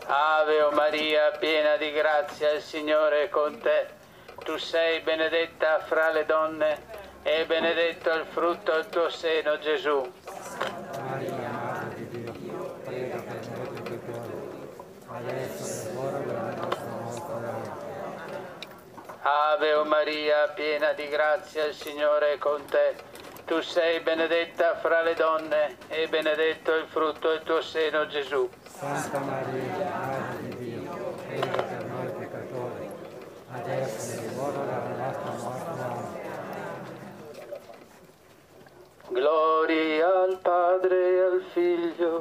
Ave o Maria, piena di grazia, il Signore è con te. Tu sei benedetta fra le donne e benedetto il frutto del tuo seno, Gesù. Maria, Madre di Dio, prega per noi peccatori, adesso è l'ora della nostra morte. Ave o Maria, piena di grazia, il Signore è con te. Tu sei benedetta fra le donne e benedetto il frutto del tuo seno, Gesù. Santa Maria, Madre di Dio, prega per noi peccatori, adesso è l'ora della nostra morte. Gloria al Padre e al Figlio